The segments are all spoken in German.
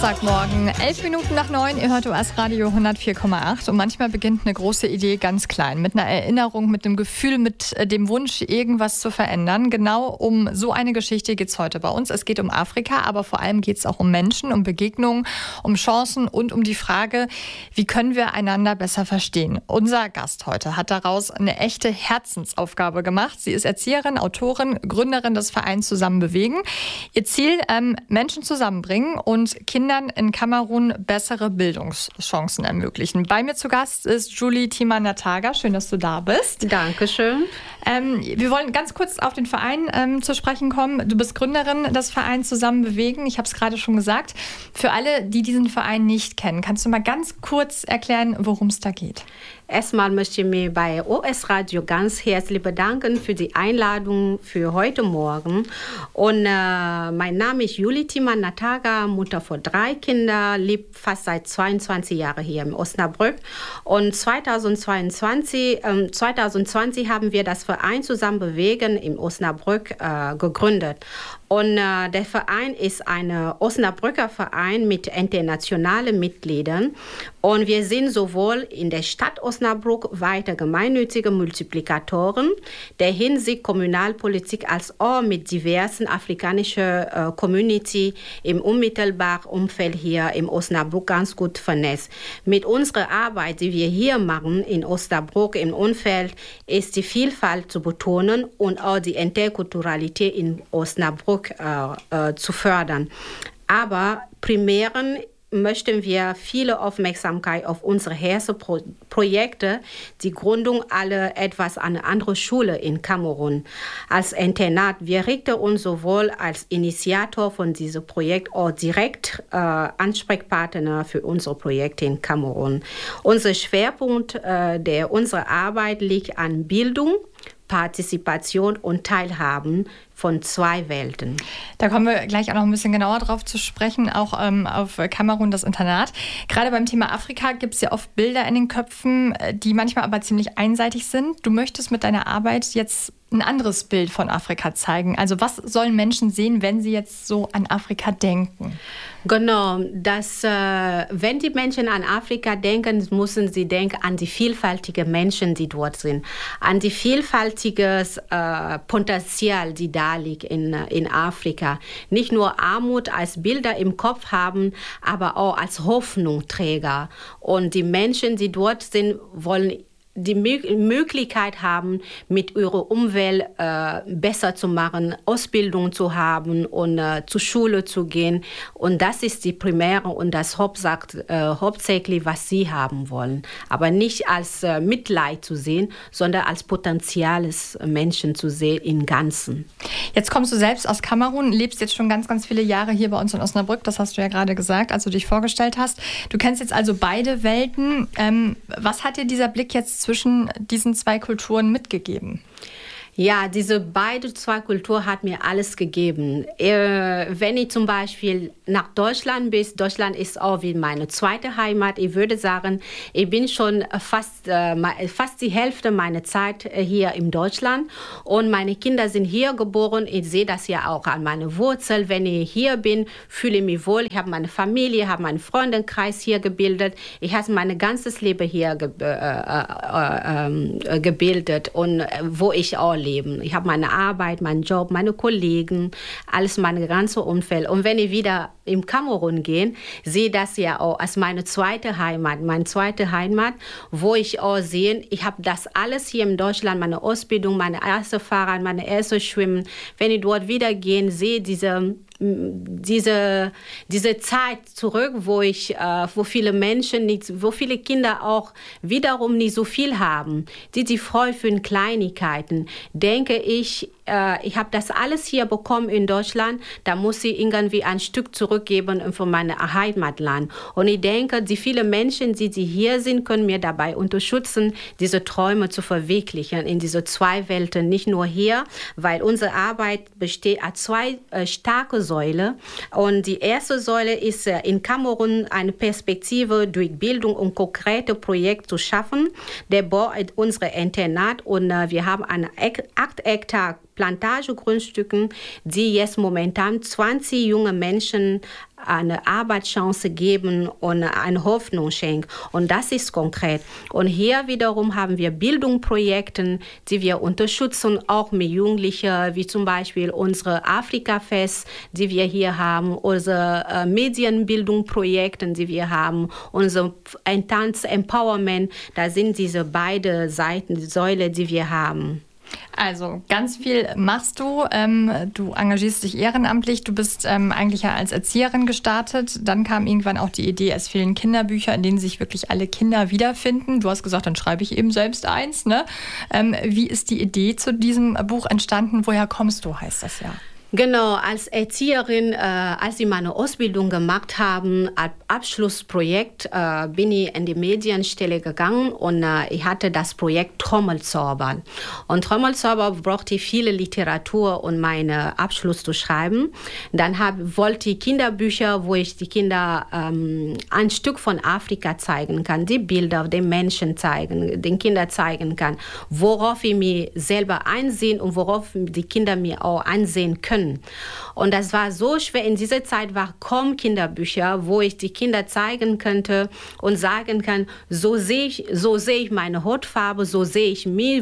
Samstagmorgen, 11 Minuten nach 9, ihr hört US Radio 104,8 und manchmal beginnt eine große Idee ganz klein, mit einer Erinnerung, mit einem Gefühl, mit dem Wunsch, irgendwas zu verändern. Genau um so eine Geschichte geht es heute bei uns. Es geht um Afrika, aber vor allem geht es auch um Menschen, um Begegnungen, um Chancen und um die Frage, wie können wir einander besser verstehen. Unser Gast heute hat daraus eine echte Herzensaufgabe gemacht. Sie ist Erzieherin, Autorin, Gründerin des Vereins Zusammen bewegen. Ihr Ziel, Menschen zusammenbringen und Kindern in Kamerun bessere Bildungschancen ermöglichen. Bei mir zu Gast ist Julie Timanataga. Schön, dass du da bist. Dankeschön. Wir wollen ganz kurz auf den Verein zu sprechen kommen. Du bist Gründerin des Vereins Zusammen bewegen. Ich habe es gerade schon gesagt. Für alle, die diesen Verein nicht kennen, kannst du mal ganz kurz erklären, worum es da geht? Erstmal möchte ich mich bei US Radio ganz herzlich bedanken für die Einladung für heute Morgen. Und mein Name ist Julie Timanataga, Mutter von 3 Kindern, lebe fast seit 22 Jahren hier in Osnabrück. Und 2020 haben wir das Verein Zusammen bewegen in Osnabrück gegründet. Und der Verein ist ein Osnabrücker Verein mit internationalen Mitgliedern. Und wir sind sowohl in der Stadt Osnabrück weiter gemeinnützige Multiplikatoren der Hinsicht Kommunalpolitik als auch mit diversen afrikanischen Community im unmittelbaren Umfeld hier im Osnabrück ganz gut vernetzt. Mit unserer Arbeit, die wir hier machen in Osnabrück im Umfeld, ist die Vielfalt zu betonen und auch die Interkulturalität in Osnabrück zu fördern. Aber primär möchten wir viele Aufmerksamkeit auf unsere Herzensprojekte, die Gründung aller etwas an eine andere Schule in Kamerun als Internat. Wir richten uns sowohl als Initiator von diesem Projekt als direkt Ansprechpartner für unsere Projekte in Kamerun. Unser Schwerpunkt unserer Arbeit liegt an Bildung, Partizipation und Teilhaben von 2 Welten. Da kommen wir gleich auch noch ein bisschen genauer drauf zu sprechen, auch auf Kamerun, das Internat. Gerade beim Thema Afrika gibt es ja oft Bilder in den Köpfen, die manchmal aber ziemlich einseitig sind. Du möchtest mit deiner Arbeit jetzt ein anderes Bild von Afrika zeigen. Also was sollen Menschen sehen, wenn sie jetzt so an Afrika denken? Genau, wenn die Menschen an Afrika denken, müssen sie denken an die vielfältigen Menschen, die dort sind, an die vielfältiges Potenzial, die da liegt in Afrika. Nicht nur Armut als Bilder im Kopf haben, aber auch als Hoffnungsträger. Und die Menschen, die dort sind, wollen die Möglichkeit haben, mit ihrer Umwelt besser zu machen, Ausbildung zu haben und zur Schule zu gehen. Und das ist die Primäre und das hauptsächlich, was sie haben wollen. Aber nicht als Mitleid zu sehen, sondern als potenzielles Menschen zu sehen im Ganzen. Jetzt kommst du selbst aus Kamerun, lebst jetzt schon ganz, ganz viele Jahre hier bei uns in Osnabrück. Das hast du ja gerade gesagt, als du dich vorgestellt hast. Du kennst jetzt also beide Welten. Was hat dir dieser Blick jetzt zwischen diesen 2 Kulturen mitgegeben? Ja, diese beide 2 Kulturen hat mir alles gegeben. Wenn ich zum Beispiel nach Deutschland bin, Deutschland ist auch wie meine zweite Heimat. Ich würde sagen, ich bin schon fast die Hälfte meiner Zeit hier in Deutschland und meine Kinder sind hier geboren. Ich sehe das ja auch an meiner Wurzel. Wenn ich hier bin, fühle ich mich wohl. Ich habe meine Familie, habe meinen Freundeskreis hier gebildet. Ich habe mein ganzes Leben hier gebildet und wo ich auch lebe. Ich habe meine Arbeit, meinen Job, meine Kollegen, alles mein ganzes Umfeld. Und wenn ich wieder in Kamerun gehe, sehe das ja auch als meine zweite Heimat, wo ich auch sehe, ich habe das alles hier in Deutschland, meine Ausbildung, meine erste Fahrrad, meine erste Schwimmen. Wenn ich dort wieder gehe, sehe diese Zeit zurück, wo viele Menschen wo viele Kinder auch wiederum nicht so viel haben, die Freude für Kleinigkeiten, denke ich, ich habe das alles hier bekommen in Deutschland, da muss ich irgendwie ein Stück zurückgeben für mein Heimatland. Und ich denke, die vielen Menschen, die hier sind, können mir dabei unterstützen, diese Träume zu verwirklichen in diese 2 Welten. Nicht nur hier, weil unsere Arbeit besteht aus 2 starke Säulen. Und die erste Säule ist in Kamerun eine Perspektive durch Bildung und konkrete Projekte zu schaffen. Der Bau ist unser Internat und wir haben einen 8 Hektar Plantagegrundstücken, die jetzt momentan 20 junge Menschen eine Arbeitschance geben und eine Hoffnung schenken. Und das ist konkret. Und hier wiederum haben wir Bildungsprojekte, die wir unterstützen, auch mit Jugendlichen, wie zum Beispiel unsere Afrika-Fest, die wir hier haben, unsere Medienbildungsprojekte, die wir haben, unser Tanz-Empowerment. Da sind diese beiden Seiten, die Säule, die wir haben. Also ganz viel machst du. Du engagierst dich ehrenamtlich. Du bist eigentlich ja als Erzieherin gestartet. Dann kam irgendwann auch die Idee, es fehlen Kinderbücher, in denen sich wirklich alle Kinder wiederfinden. Du hast gesagt, dann schreibe ich eben selbst eins. Ne? Wie ist die Idee zu diesem Buch entstanden? Woher kommst du, heißt das ja. Genau, als Erzieherin, als ich meine Ausbildung gemacht habe, als Abschlussprojekt, bin ich in die Medienstelle gegangen und ich hatte das Projekt Trommelzauber. Und Trommelzauber brauchte ich viele Literatur, um meinen Abschluss zu schreiben. Dann wollte ich Kinderbücher, wo ich die Kinder ein Stück von Afrika zeigen kann, die Bilder, den Menschen zeigen, den Kindern zeigen kann, worauf ich mich selber einsehen und worauf die Kinder mir auch einsehen können. Und das war so schwer. In dieser Zeit war kaum Kinderbücher, wo ich die Kinder zeigen könnte und sagen kann, so sehe ich meine Hautfarbe, so sehe ich mich,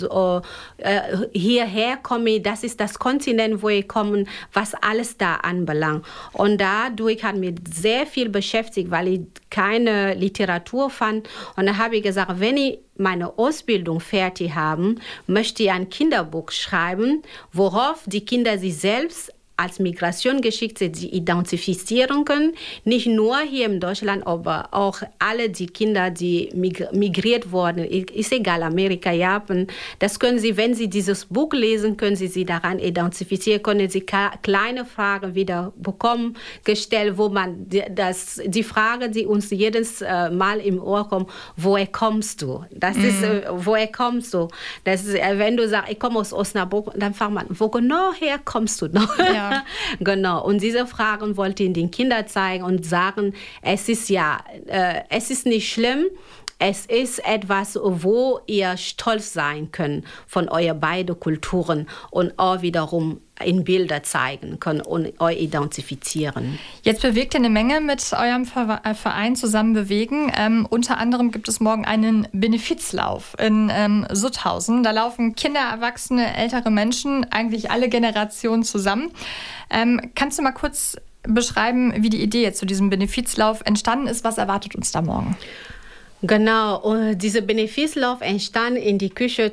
hierher komme ich, das ist das Kontinent, wo ich komme, was alles da anbelangt. Und dadurch hat mich sehr viel beschäftigt, weil ich keine Literatur fand. Und da habe ich gesagt, wenn ich meine Ausbildung fertig habe, möchte ich ein Kinderbuch schreiben, worauf die Kinder sich selbst als Migrationsgeschichte identifizieren können. Nicht nur hier in Deutschland, aber auch alle die Kinder, die migriert wurden. Ist egal, Amerika, Japan. Das können Sie, wenn Sie dieses Buch lesen, können Sie sich daran identifizieren, können Sie kleine Fragen wieder bekommen, gestellt, wo man die Frage, die uns jedes Mal im Ohr kommt, woher kommst du? Das ist, woher kommst du? Das ist, wenn du sagst, ich komme aus Osnabrück, dann fragt man, wo genau her kommst du noch? Ja. Genau. Und diese Fragen wollte ich den Kindern zeigen und sagen, es ist nicht schlimm. Es ist etwas, wo ihr stolz sein könnt von euren beiden Kulturen und auch wiederum in Bilder zeigen können und euch identifizieren. Jetzt bewegt ihr eine Menge mit eurem Verein zusammen bewegen. Unter anderem gibt es morgen einen Benefizlauf in Sutthausen. Da laufen Kinder, Erwachsene, ältere Menschen, eigentlich alle Generationen zusammen. Kannst du mal kurz beschreiben, wie die Idee jetzt zu diesem Benefizlauf entstanden ist? Was erwartet uns da morgen? Genau, und dieser Benefizlauf entstand in die Küche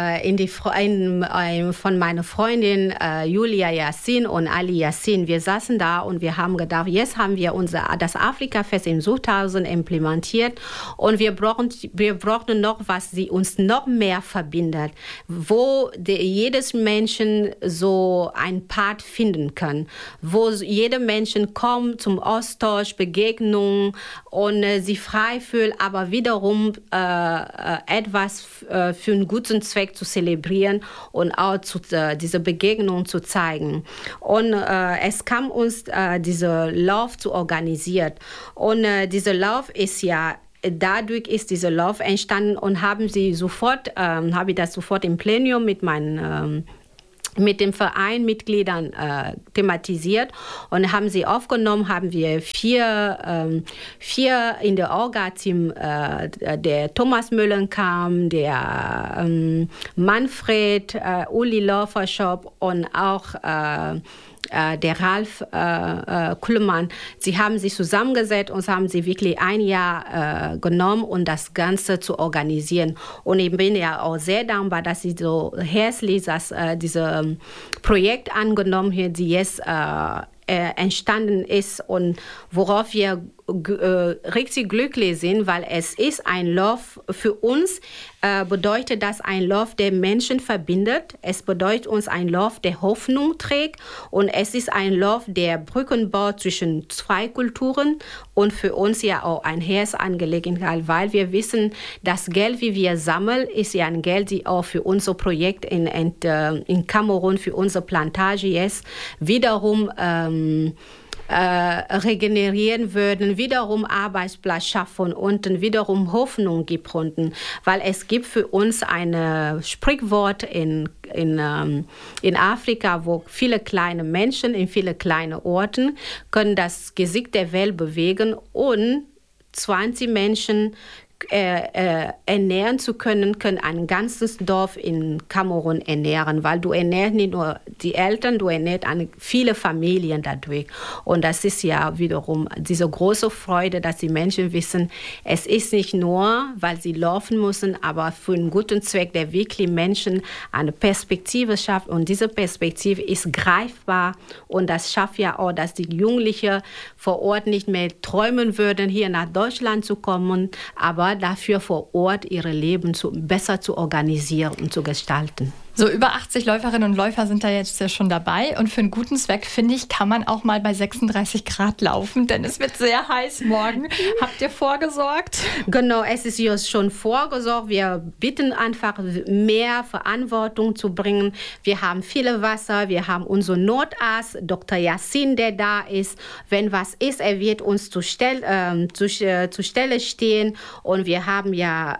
von meiner Freundin Julia Yassin und Ali Yassin. Wir saßen da und wir haben gedacht, jetzt haben wir das Afrika-Fest in Sutthausen implementiert und wir brauchen noch was, die uns noch mehr verbindet, wo jedes Menschen so ein Part finden kann, wo jeder Menschen kommt zum Austausch, Begegnung und sie frei fühlt, aber wiederum etwas für einen guten Zweck zu zelebrieren und auch diese Begegnung zu zeigen. Und es kam uns, dieser Lauf zu organisieren. Und dieser Lauf ist dadurch ist dieser Lauf entstanden und habe ich das sofort im Plenum mit den Vereinmitgliedern thematisiert und haben sie aufgenommen, haben wir vier in der Orga-Team, der Thomas Müllenkam, der Manfred, Uli Laufershop und auch der Ralf Kuhlmann. Sie haben sich zusammengesetzt und haben sie wirklich ein Jahr genommen, um das Ganze zu organisieren. Und ich bin ja auch sehr dankbar, dass sie so herzlich dieses Projekt angenommen haben, die jetzt entstanden ist und worauf wir richtig glücklich sind, weil es ist ein Lauf für uns, bedeutet das ein Lauf, der Menschen verbindet. Es bedeutet uns ein Lauf, der Hoffnung trägt und es ist ein Lauf, der Brücken baut zwischen zwei Kulturen und für uns ja auch ein Herzangelegenheit, weil wir wissen, das Geld, wie wir sammeln, ist ja ein Geld, die auch für unser Projekt in Kamerun, für unsere Plantage jetzt wiederum regenerieren würden, wiederum Arbeitsplatz schaffen und wiederum Hoffnung gibt unten, weil es gibt für uns ein Sprichwort in in Afrika, wo viele kleine Menschen in viele kleine Orten können das Gesicht der Welt bewegen und 20 Menschen ernähren zu können, können ein ganzes Dorf in Kamerun ernähren, weil du ernährst nicht nur die Eltern, du ernährst viele Familien dadurch. Und das ist ja wiederum diese große Freude, dass die Menschen wissen, es ist nicht nur, weil sie laufen müssen, aber für einen guten Zweck, der wirklich Menschen eine Perspektive schafft. Und diese Perspektive ist greifbar und das schafft ja auch, dass die Jugendlichen vor Ort nicht mehr träumen würden, hier nach Deutschland zu kommen, aber dafür vor Ort ihre Leben besser zu organisieren und zu gestalten. So über 80 Läuferinnen und Läufer sind da jetzt ja schon dabei. Und für einen guten Zweck, finde ich, kann man auch mal bei 36 Grad laufen, denn es wird sehr heiß morgen. Habt ihr vorgesorgt? Genau, es ist jetzt schon vorgesorgt. Wir bitten einfach, mehr Verantwortung zu bringen. Wir haben viel Wasser, wir haben unseren Notarzt, Dr. Yassin, der da ist. Wenn was ist, er wird uns zur Stelle stehen. Und wir haben ja,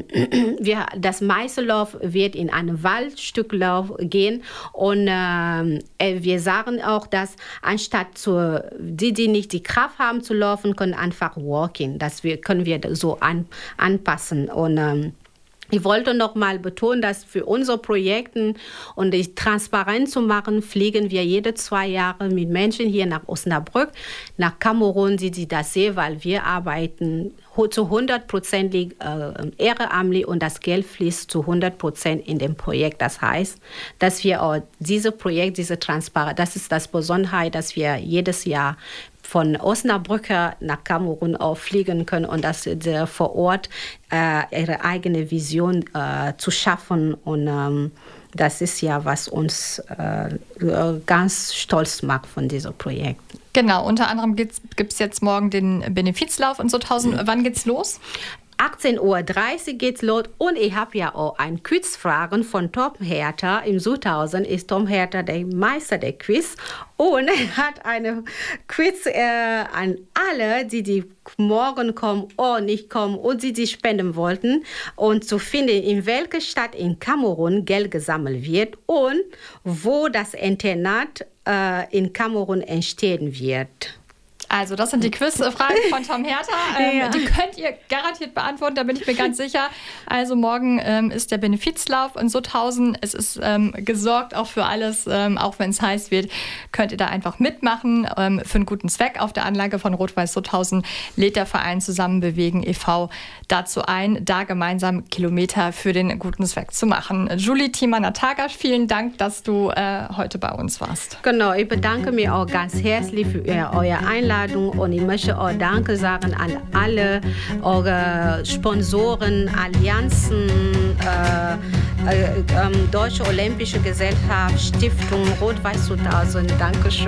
das Meißellauf wird in einen Waldstücklauf gehen. Und wir sagen auch, dass anstatt die nicht die Kraft haben zu laufen, können einfach walking. Können wir so anpassen. Und ich wollte noch mal betonen, dass für unsere Projekte und die transparent zu machen, fliegen wir jede 2 Jahre mit Menschen hier nach Osnabrück, nach Kamerun, die das sehen, weil wir arbeiten zu 100% ehrenamtlich und das Geld fließt zu 100% in dem Projekt. Das heißt, dass wir auch dieses Projekt, diese Transparenz, das ist das Besonderheit, dass wir jedes Jahr von Osnabrück nach Kamerun auch fliegen können und dass vor Ort ihre eigene Vision zu schaffen. Und das ist ja, was uns ganz stolz macht von diesem Projekt. Genau, unter anderem gibt es jetzt morgen den Benefizlauf in Sutthausen. Wann geht's los? 18:30 Uhr geht's los und ich habe ja auch ein Quizfragen von Tom Herter. Im Sutthausen ist Tom Herter der Meister der Quiz und er hat eine Quiz an alle, die morgen kommen oder nicht kommen und die spenden wollten und zu finden, in welcher Stadt in Kamerun Geld gesammelt wird und wo das Internat in Kamerun entstehen wird. Also das sind die Quizfragen von Tom Herter. Ja. Die könnt ihr garantiert beantworten, da bin ich mir ganz sicher. Also morgen ist der Benefizlauf in Sutthausen. Es ist gesorgt auch für alles, auch wenn es heiß wird, könnt ihr da einfach mitmachen für einen guten Zweck. Auf der Anlage von Rot-Weiß Sutthausen lädt der Verein Zusammenbewegen e.V. dazu ein, da gemeinsam Kilometer für den guten Zweck zu machen. Julie Thiemann-Nataga, vielen Dank, dass du heute bei uns warst. Genau, ich bedanke mich auch ganz herzlich für eure Einladung. Und ich möchte auch Danke sagen an alle eure Sponsoren, Allianzen, Deutsche Olympische Gesellschaft, Stiftung Rot-Weiß Sutthausen. Dankeschön.